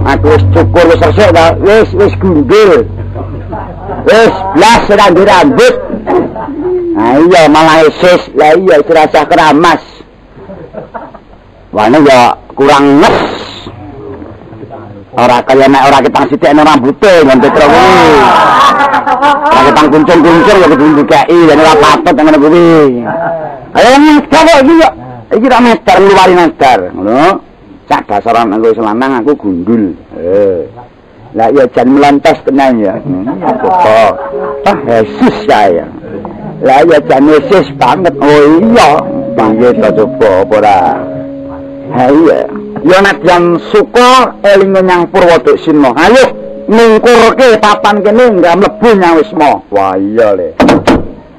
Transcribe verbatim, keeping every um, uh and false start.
Aku wis cukur wis resik ta, wis wis gundul. Wis blas rambut. Ah iya malah sis, lah iya serasa keramas. Wane ya kurang nes. Ora kaya nek ora ketang sithik ana rambuté nganti terus kuwi. Ora ketang kuncung-kuncung ya kudu dikeki yen ora patut ngono kuwi. Ayo meter iki yo. Iki ra meter luwari meter, ngono. Sak dasaran aku selanang aku gundul. Eh. Lah ya jan melantas tenan ya. Kok. Ah Yesus saya. Lah ya jan Yesus banget. Oh iya, piye to coba apa ora? Ha iya. Ya nek yang suka eling nyang Purwodoksina. Ayo ningkurke papan kene nggak mlebu nyang wisma. Wah iya le.